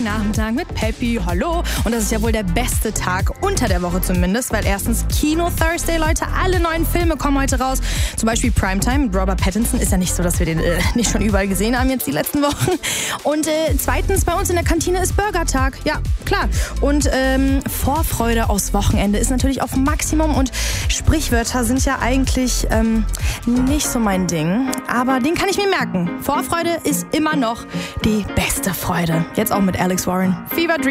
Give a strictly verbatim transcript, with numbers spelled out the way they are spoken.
Freitagnachmittag mit Peppi, hallo. Und das ist ja wohl der beste Tag unter der Woche zumindest, weil erstens Kino Thursday, Leute, alle neuen Filme kommen heute raus. Zum Beispiel Primetime mit Robert Pattinson. Ist ja nicht so, dass wir den äh, nicht schon überall gesehen haben jetzt die letzten Wochen. Und äh, zweitens, bei uns in der Kantine ist Burgertag. Ja, klar. Und ähm, Vorfreude aufs Wochenende ist natürlich auf Maximum und Sprichwörter sind ja eigentlich ähm, nicht so mein Ding. Aber den kann ich mir merken. Vorfreude ist immer noch die beste Freude. Jetzt auch mit Alex Warren. Fever Dream.